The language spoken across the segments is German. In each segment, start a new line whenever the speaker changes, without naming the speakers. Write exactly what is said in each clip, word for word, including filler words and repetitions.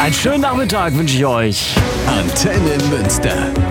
Einen schönen Nachmittag wünsche ich euch.
Antenne Münster.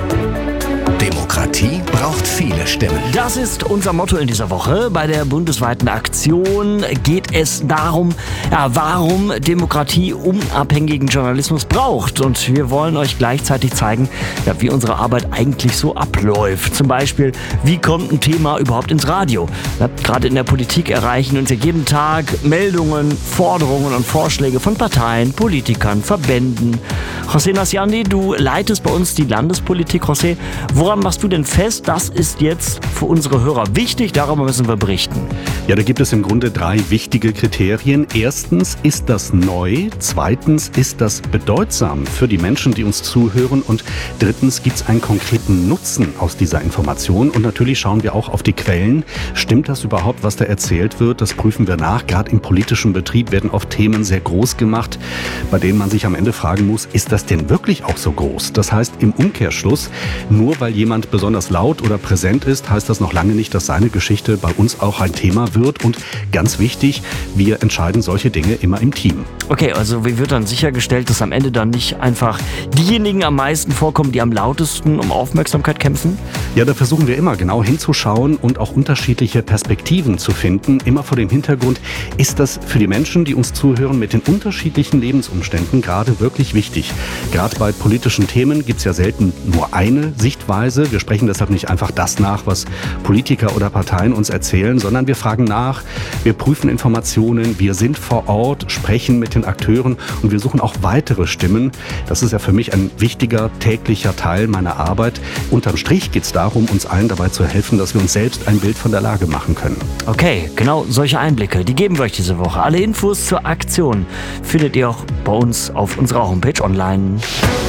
Demokratie braucht viele Stimmen.
Das ist unser Motto in dieser Woche. Bei der bundesweiten Aktion geht es darum, ja, warum Demokratie unabhängigen Journalismus braucht. Und wir wollen euch gleichzeitig zeigen, ja, wie unsere Arbeit eigentlich so abläuft. Zum Beispiel, wie kommt ein Thema überhaupt ins Radio? Ja, gerade in der Politik erreichen uns ja jeden Tag Meldungen, Forderungen und Vorschläge von Parteien, Politikern, Verbänden. José Naciandi, du leitest bei uns die Landespolitik. José, woran machst du denn fest, das ist jetzt für unsere Hörer wichtig, darüber müssen wir berichten?
Ja, da gibt es im Grunde drei wichtige Kriterien. Erstens, ist das neu? Zweitens, ist das bedeutsam für die Menschen, die uns zuhören? Und drittens, gibt es einen konkreten Nutzen aus dieser Information? Und natürlich schauen wir auch auf die Quellen. Stimmt das überhaupt, was da erzählt wird? Das prüfen wir nach. Gerade im politischen Betrieb werden oft Themen sehr groß gemacht, bei denen man sich am Ende fragen muss, ist das denn wirklich auch so groß? Das heißt im Umkehrschluss, nur weil jemand besonders laut oder präsent ist, heißt das noch lange nicht, dass seine Geschichte bei uns auch ein Thema wird. Und ganz wichtig, wir entscheiden solche Dinge immer im Team.
Okay, also wie wird dann sichergestellt, dass am Ende dann nicht einfach diejenigen am meisten vorkommen, die am lautesten um Aufmerksamkeit kämpfen?
Ja, da versuchen wir immer genau hinzuschauen und auch unterschiedliche Perspektiven zu finden. Immer vor dem Hintergrund, ist das für die Menschen, die uns zuhören, mit den unterschiedlichen Lebensumständen gerade wirklich wichtig. Gerade bei politischen Themen gibt es ja selten nur eine Sichtweise. Wir sprechen deshalb nicht einfach das nach, was Politiker oder Parteien uns erzählen, sondern wir fragen nach, wir prüfen Informationen, wir sind vor Ort, sprechen mit den Akteuren und wir suchen auch weitere Stimmen. Das ist ja für mich ein wichtiger täglicher Teil meiner Arbeit. Unterm Strich geht es darum, uns allen dabei zu helfen, dass wir uns selbst ein Bild von der Lage machen können.
Okay, genau solche Einblicke, die geben wir euch diese Woche. Alle Infos zur Aktion findet ihr auch bei uns auf unserer Homepage online.